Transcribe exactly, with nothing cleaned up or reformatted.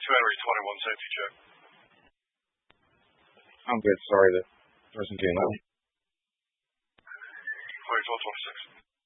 January twenty-one safety check. I'm good. Sorry, the person came out. twenty-four twenty-six.